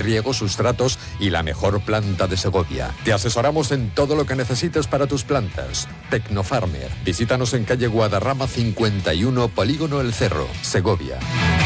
riego, sustratos y la mejor planta de Segovia. Te asesoramos en todo lo que necesites para tus plantas. Tecnofarmer. Visítanos en calle Guadarrama 51, Polígono El Cerro, Segovia.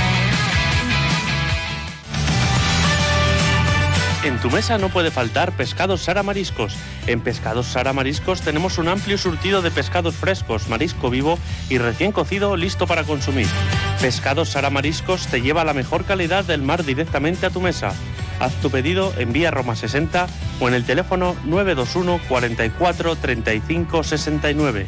En tu mesa no puede faltar Pescados Sara Mariscos. En Pescados Sara Mariscos tenemos un amplio surtido de pescados frescos, marisco vivo y recién cocido listo para consumir. Pescados Sara Mariscos te lleva la mejor calidad del mar directamente a tu mesa. Haz tu pedido en vía Roma 60 o en el teléfono 921 44 35 69.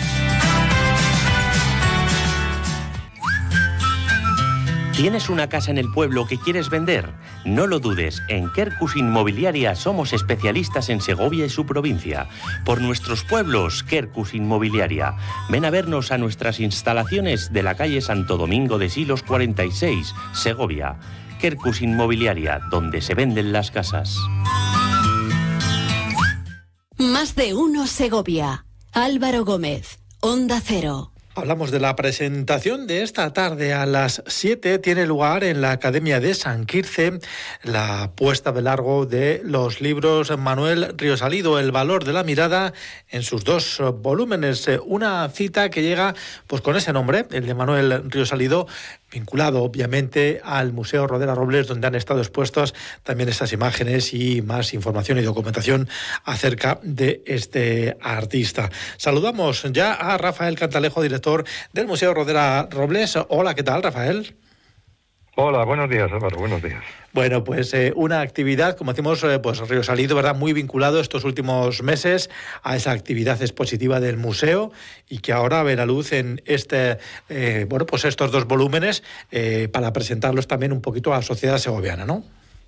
¿Tienes una casa en el pueblo que quieres vender? No lo dudes, en Quercus Inmobiliaria somos especialistas en Segovia y su provincia. Por nuestros pueblos, Quercus Inmobiliaria. Ven a vernos a nuestras instalaciones de la calle Santo Domingo de Silos 46, Segovia. Quercus Inmobiliaria, donde se venden las casas. Más de uno Segovia. Álvaro Gómez, Onda Cero. Hablamos de la presentación de esta tarde a las 7. Tiene lugar en la Academia de San Quirce la puesta de largo de los libros Manuel Riosalido, El valor de la mirada, en sus 2 volúmenes. Una cita que llega pues con ese nombre, el de Manuel Riosalido, vinculado obviamente al Museo Rodera Robles, donde han estado expuestas también estas imágenes y más información y documentación acerca de este artista. Saludamos ya a Rafael Cantalejo, director del Museo Rodera Robles. Hola, ¿qué tal, Rafael? Hola, buenos días, Álvaro, buenos días. Bueno, pues una actividad, como decimos, pues Riosalido, ¿verdad?, muy vinculado estos últimos meses a esa actividad expositiva del museo y que ahora ve la luz en pues estos 2 volúmenes para presentarlos también un poquito a la sociedad segoviana, ¿no?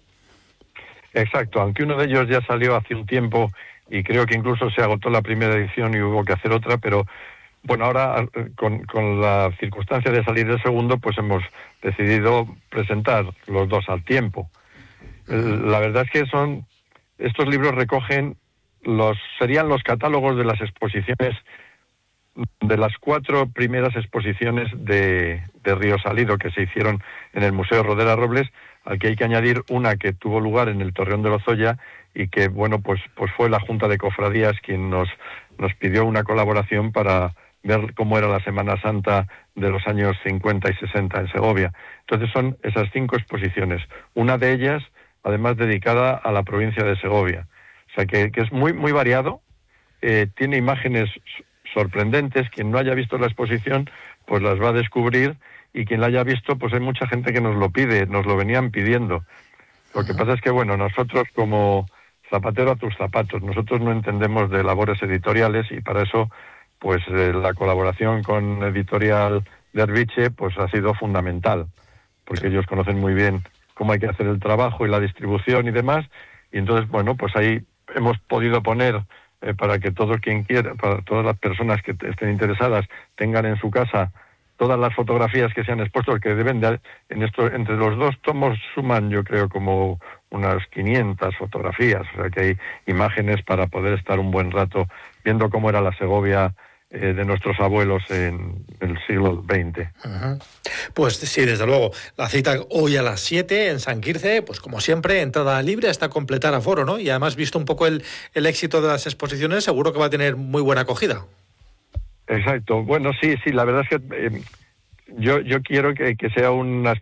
Exacto, aunque uno de ellos ya salió hace un tiempo y creo que incluso se agotó la primera edición y hubo que hacer otra, pero bueno, ahora con la circunstancia de salir del segundo, pues hemos decidido presentar los 2 al tiempo. La verdad es que estos libros recogen serían los catálogos de las exposiciones, de las 4 primeras exposiciones de Riosalido que se hicieron en el Museo Rodera Robles, al que hay que añadir una que tuvo lugar en el Torreón de Lozoya y que, bueno, pues fue la Junta de Cofradías quien nos pidió una colaboración para ver cómo era la Semana Santa de los años 50 y 60 en Segovia. Entonces son esas 5 exposiciones, una de ellas además dedicada a la provincia de Segovia. O sea que es muy, muy variado, tiene imágenes sorprendentes. Quien no haya visto la exposición pues las va a descubrir, y quien la haya visto, pues hay mucha gente que nos lo pide, nos lo venían pidiendo. Lo que pasa es que, bueno, nosotros como zapatero a tus zapatos, nosotros no entendemos de labores editoriales, y para eso pues la colaboración con Editorial Derviche pues ha sido fundamental, porque ellos conocen muy bien cómo hay que hacer el trabajo y la distribución y demás, y entonces, bueno, pues ahí hemos podido poner para que todo quien quiera, para todas las personas que estén interesadas, tengan en su casa todas las fotografías que se han expuesto, que deben de, entre los 2 tomos suman, yo creo, como unas 500 fotografías, o sea que hay imágenes para poder estar un buen rato viendo cómo era la Segovia de nuestros abuelos en el siglo XX. Uh-huh. Pues sí, desde luego. La cita hoy a las 7 en San Quirce, pues como siempre, entrada libre hasta completar aforo, ¿no? Y además, visto un poco el éxito de las exposiciones, seguro que va a tener muy buena acogida. Exacto. Bueno, sí, la verdad es que yo quiero que sea una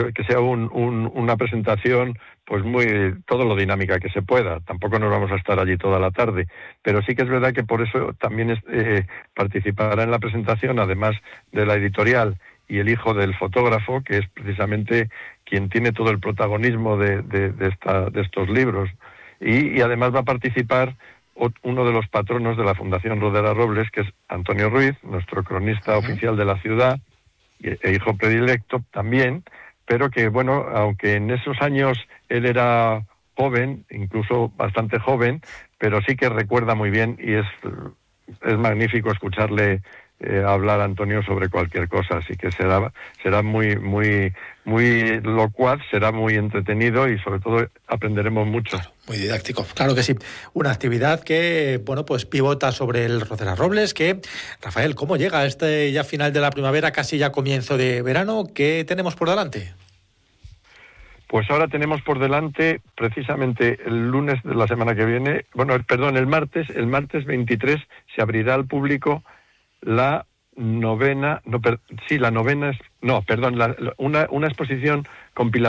presentación pues muy todo lo dinámica que se pueda. Tampoco nos vamos a estar allí toda la tarde, pero sí que es verdad que por eso también participará en la presentación, además de la editorial y el hijo del fotógrafo, que es precisamente quien tiene todo el protagonismo de estos libros, y además va a participar uno de los patronos de la Fundación Rodera Robles, que es Antonio Ruiz, nuestro cronista oficial de la ciudad e hijo predilecto también, pero que, bueno, aunque en esos años él era joven, incluso bastante joven, pero sí que recuerda muy bien, y es magnífico escucharle hablar a Antonio sobre cualquier cosa, así que será muy muy muy locuaz, será muy entretenido y sobre todo aprenderemos mucho. Claro, muy didáctico, claro que sí. Una actividad que, bueno, pues pivota sobre el Rodera Robles, que, Rafael, ¿cómo llega ya final de la primavera, casi ya comienzo de verano? ¿Qué tenemos por delante? Pues ahora tenemos por delante, precisamente el lunes de la semana que viene, el martes 23 se abrirá al público una exposición compilatoria